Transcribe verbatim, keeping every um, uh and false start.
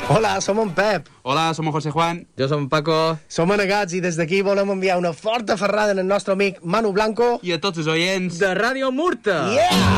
Hola, som en Pep. Hola, som en José Juan. Jo som Paco. Som anegats i des d'aquí volem enviar una forta ferrada al nostre amic Manu Blanco. I a tots els oients De Ràdio Murta. Yeah!